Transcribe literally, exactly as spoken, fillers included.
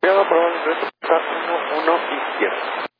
Voy a probar el reto, está uno, uno izquierda.